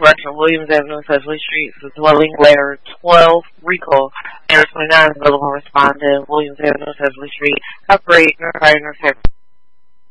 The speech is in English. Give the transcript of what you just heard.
correction, Williams Avenue, Cecily Street, the dwelling layer 12, recall. Layer 29 is available respondent, Williams Avenue, Cecily Street, upgrade, North Side, North Side.